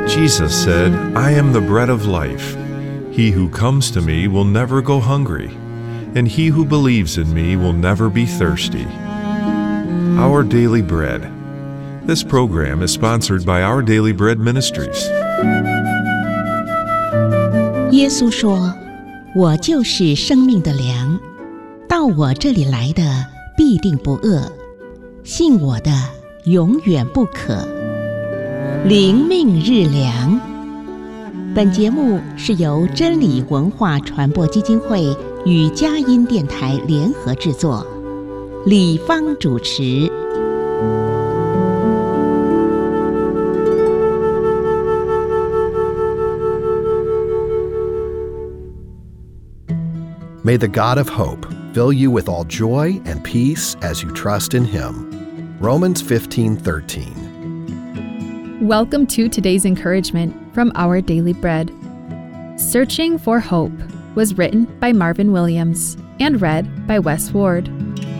Jesus said, "I am the bread of life. He who comes to me will never go hungry, and he who believes in me will never be thirsty." Our Daily Bread. This program is sponsored by Our Daily Bread Ministries. 耶稣说：“我就是生命的粮，到我这里来的必定不饿，信我的永远不渴。”灵命日粮。本节目是由真理文化传播基金会与佳音电台联合制作，李芳主持。 May the God of hope fill you with all joy and peace as you trust in Him. Romans 15:13. Welcome to today's encouragement from Our Daily Bread. Searching for Hope was written by Marvin Williams and read by Wes Ward.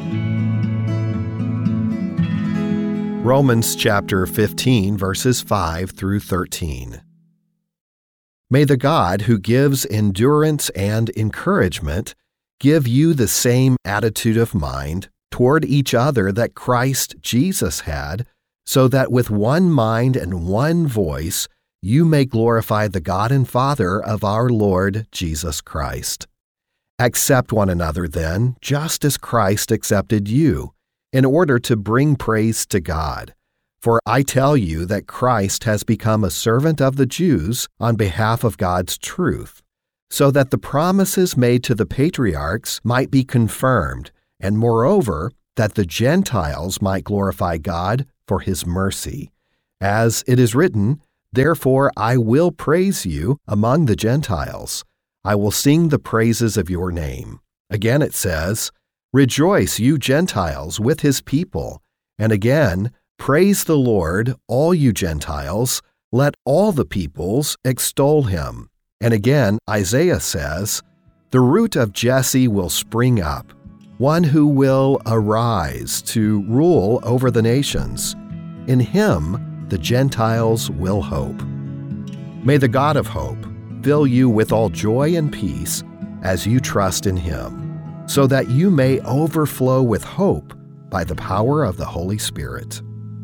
Romans chapter 15, verses 5 through 13. May the God who gives endurance and encouragement give you the same attitude of mind toward each other that Christ Jesus had, so that with one mind and one voice you may glorify the God and Father of our Lord Jesus Christ. Accept one another then, just as Christ accepted you, in order to bring praise to God. For I tell you that Christ has become a servant of the Jews on behalf of God's truth, so that the promises made to the patriarchs might be confirmed, and moreover, that the Gentiles might glorify God for His mercy. As it is written, "Therefore I will praise you among the Gentiles. I will sing the praises of your name." Again it says, "Rejoice, you Gentiles, with His people." And again, "Praise the Lord, all you Gentiles. Let all the peoples extol Him." And again, Isaiah says, "The root of Jesse will spring up, one who will arise to rule over the nations. In Him the Gentiles will hope." May the God of hope fill you with all joy and peace as you trust in Him, so that you may overflow with hope by the power of the Holy Spirit.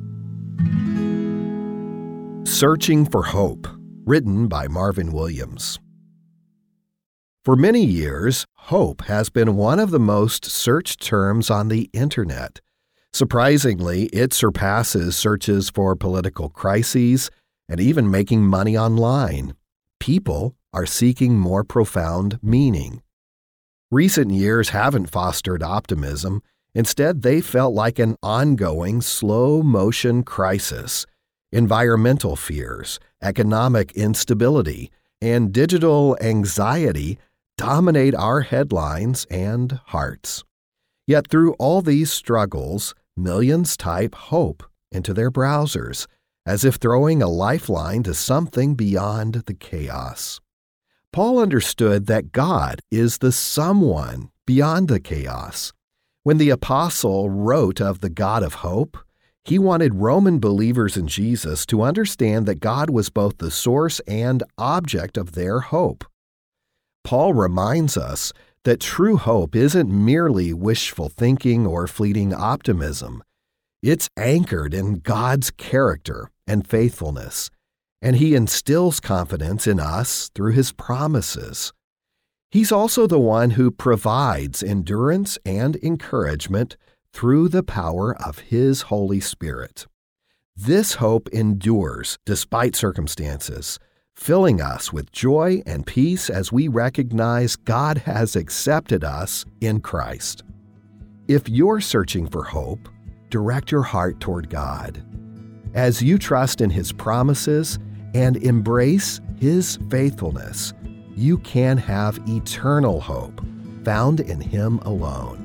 Searching for Hope, written by Marvin Williams. For many years, hope has been one of the most searched terms on the Internet. Surprisingly, it surpasses searches for political crises and even making money online. People are seeking more profound meaning. Recent years haven't fostered optimism. Instead, they felt like an ongoing, slow-motion crisis. Environmental fears, economic instability, and digital anxiety dominate our headlines and hearts. Yet through all these struggles, millions type hope into their browsers, as if throwing a lifeline to something beyond the chaos. Paul understood that God is the someone beyond the chaos. When the apostle wrote of the God of hope, he wanted Roman believers in Jesus to understand that God was both the source and object of their hope. Paul reminds us that true hope isn't merely wishful thinking or fleeting optimism. It's anchored in God's character and faithfulness, and He instills confidence in us through His promises. He's also the one who provides endurance and encouragement through the power of His Holy Spirit. This hope endures despite circumstances, filling us with joy and peace as we recognize God has accepted us in Christ. If you're searching for hope, direct your heart toward God. As you trust in His promises and embrace His faithfulness, you can have eternal hope found in Him alone.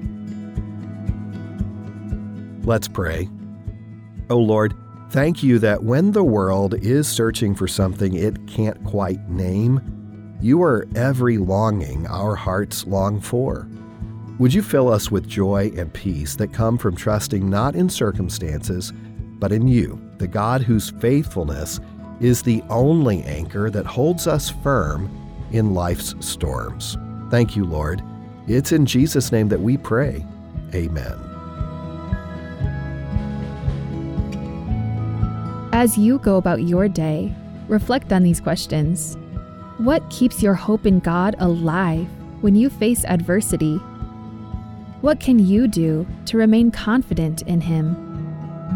Let's pray. Oh Lord, thank You that when the world is searching for something it can't quite name, You are every longing our hearts long for. Would You fill us with joy and peace that come from trusting not in circumstances, but in You, the God whose faithfulness is the only anchor that holds us firm in life's storms. Thank you, Lord. It's in Jesus' name that we pray. Amen. As you go about your day, reflect on these questions. What keeps your hope in God alive when you face adversity? What can you do to remain confident in Him?